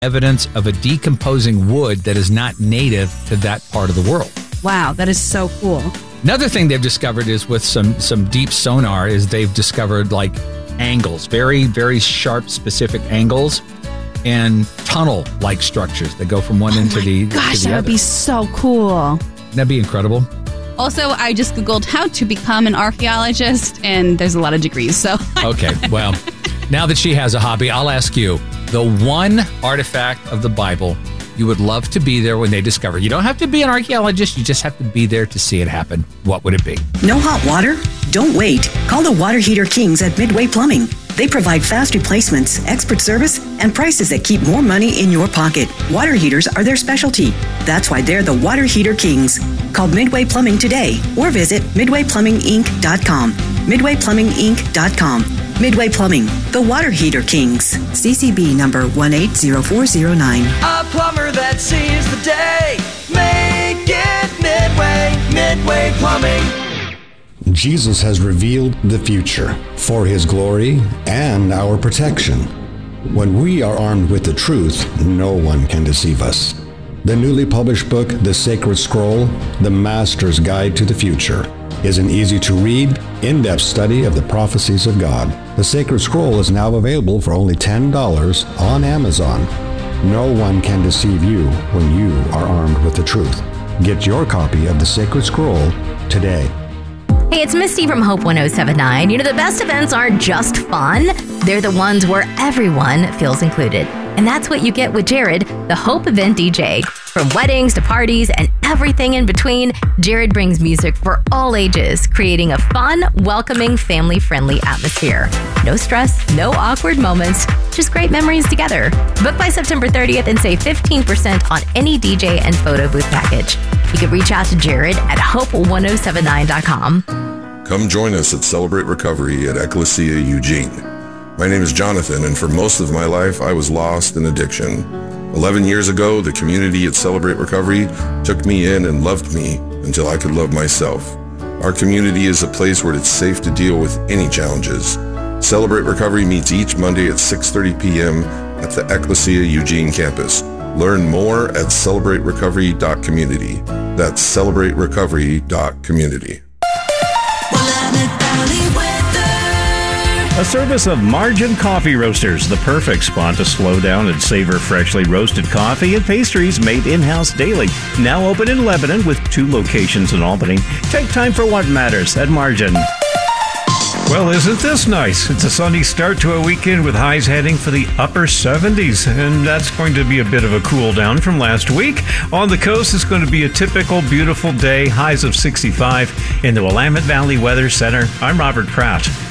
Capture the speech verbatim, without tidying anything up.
evidence of a decomposing wood that is not native to that part of the world. Wow, that is so cool. Another thing they've discovered is with some some deep sonar is they've discovered like angles, very, very sharp, specific angles and tunnel-like structures that go from one end oh to the, gosh, to the that other. would be so cool. That'd be incredible. Also, I just Googled how to become an archaeologist, and there's a lot of degrees. So Okay, well, now that she has a hobby, I'll ask you, the one artifact of the Bible you would love to be there when they discover. You don't have to be an archaeologist. You just have to be there to see it happen. What would it be? No hot water? Don't wait. Call the Water Heater Kings at Midway Plumbing. They provide fast replacements, expert service, and prices that keep more money in your pocket. Water heaters are their specialty. That's why they're the Water Heater Kings. Call Midway Plumbing today or visit midway plumbing inc dot com. midway plumbing inc dot com. Midway Plumbing, the Water Heater Kings. C C B number one eight zero four zero nine. A plumber that sees the day. Make it Midway, Midway Plumbing. Jesus has revealed the future for his glory and our protection. When we are armed with the truth, no one can deceive us. The newly published book, The Sacred Scroll, The Master's Guide to the Future, is an easy-to-read, in-depth study of the prophecies of God. The Sacred Scroll is now available for only ten dollars on Amazon. No one can deceive you when you are armed with the truth. Get your copy of The Sacred Scroll today. Hey, it's Misty from Hope one oh seven nine. You know, the best events aren't just fun. They're the ones where everyone feels included. And that's what you get with Jared, the Hope Event D J. From weddings to parties and everything in between, Jared brings music for all ages, creating a fun, welcoming, family-friendly atmosphere. No stress, no awkward moments, just great memories together. Book by September thirtieth and save fifteen percent on any D J and photo booth package. You can reach out to Jared at hope one oh seven nine dot com. Come join us at Celebrate Recovery at Ecclesia Eugene. My name is Jonathan, and for most of my life, I was lost in addiction. Eleven years ago, the community at Celebrate Recovery took me in and loved me until I could love myself. Our community is a place where it's safe to deal with any challenges. Celebrate Recovery meets each Monday at six thirty p.m. at the Ecclesia Eugene campus. Learn more at celebrate recovery dot community. That's celebrate recovery dot community. A service of Margin Coffee Roasters, the perfect spot to slow down and savor freshly roasted coffee and pastries made in-house daily. Now open in Lebanon with two locations in Albany. Take time for what matters at Margin. Well, isn't this nice? It's a sunny start to a weekend with highs heading for the upper seventies, and that's going to be a bit of a cool down from last week. On the coast, it's going to be a typical beautiful day, highs of sixty-five. In the Willamette Valley Weather Center, I'm Robert Pratt.